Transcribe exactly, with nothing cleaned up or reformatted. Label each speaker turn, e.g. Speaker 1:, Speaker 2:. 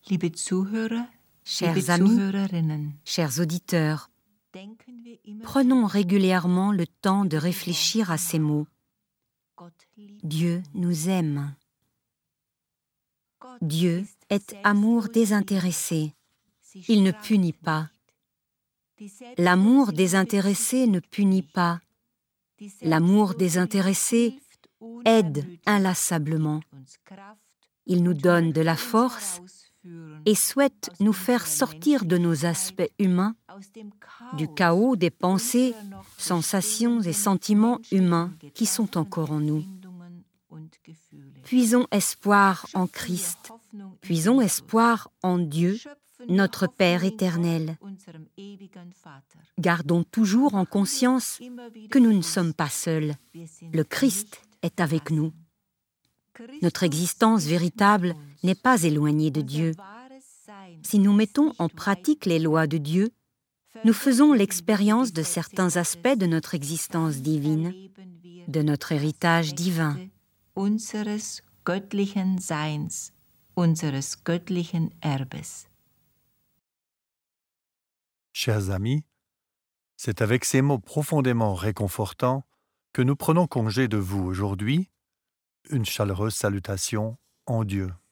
Speaker 1: Liebe Zuhörer,
Speaker 2: Chers
Speaker 1: liebe
Speaker 2: amis,
Speaker 1: Zuhörerinnen,
Speaker 2: chers auditeurs,
Speaker 1: denken wir immer
Speaker 2: prenons régulièrement le temps de réfléchir à ces mots.
Speaker 1: Gott liebt
Speaker 2: Dieu
Speaker 1: uns.
Speaker 2: nous aime.
Speaker 1: Gott
Speaker 2: Dieu
Speaker 1: ist
Speaker 2: est amour
Speaker 1: selbstlos
Speaker 2: désintéressé.
Speaker 1: Sie
Speaker 2: Il ne
Speaker 1: straft
Speaker 2: punit pas.
Speaker 1: nicht. Die
Speaker 2: L'amour
Speaker 1: selbstlose
Speaker 2: désintéressé
Speaker 1: Liebe
Speaker 2: ne punit pas.
Speaker 1: Die
Speaker 2: L'amour
Speaker 1: selbstlose
Speaker 2: désintéressé
Speaker 1: Liebe hilft
Speaker 2: aide
Speaker 1: unermüdlich,
Speaker 2: inlassablement.
Speaker 1: gibt uns Kraft
Speaker 2: Il nous
Speaker 1: und
Speaker 2: donne de la
Speaker 1: möchte uns
Speaker 2: force
Speaker 1: herausführen
Speaker 2: et souhaite
Speaker 1: aus
Speaker 2: nous faire
Speaker 1: unserer
Speaker 2: sortir de nos
Speaker 1: Menschlichkeit,
Speaker 2: aspects humains,
Speaker 1: aus dem
Speaker 2: du
Speaker 1: Chaos
Speaker 2: chaos des pensées,
Speaker 1: unserer noch
Speaker 2: sensations et
Speaker 1: bestehenden
Speaker 2: sentiments humains
Speaker 1: menschlichen
Speaker 2: qui sont
Speaker 1: Gedanken,
Speaker 2: encore en nous.
Speaker 1: Empfindungen und Gefühle.
Speaker 2: Puisons espoir en
Speaker 1: Schöpfen wir
Speaker 2: Christ,
Speaker 1: Hoffnung in
Speaker 2: puisons
Speaker 1: Christus.
Speaker 2: espoir en Dieu,
Speaker 1: Schöpfen wir
Speaker 2: notre
Speaker 1: Hoffnung
Speaker 2: Père
Speaker 1: in Gott,
Speaker 2: éternel.
Speaker 1: unserem ewigen Vater.
Speaker 2: Gardons toujours en
Speaker 1: Machen wir
Speaker 2: conscience
Speaker 1: immer wieder
Speaker 2: que nous ne
Speaker 1: bewusst,
Speaker 2: sommes pas seuls.
Speaker 1: wir sind
Speaker 2: Le Christ
Speaker 1: nicht
Speaker 2: est avec nous.
Speaker 1: verlassen.
Speaker 2: Notre
Speaker 1: Christus
Speaker 2: existence
Speaker 1: ist
Speaker 2: véritable
Speaker 1: mit uns.
Speaker 2: n'est pas éloignée de
Speaker 1: Unser
Speaker 2: Dieu.
Speaker 1: wahres Sein
Speaker 2: Si nous
Speaker 1: ist
Speaker 2: mettons
Speaker 1: nicht
Speaker 2: en
Speaker 1: weit
Speaker 2: pratique les lois de Dieu, nous faisons l'expérience de certains aspects de notre existence divine, de notre héritage divin.
Speaker 1: Unseres göttlichen Seins, unseres göttlichen Erbes.
Speaker 3: Chers amis, c'est avec ces mots profondément réconfortants que nous prenons congé de vous aujourd'hui. Une chaleureuse salutation en Dieu.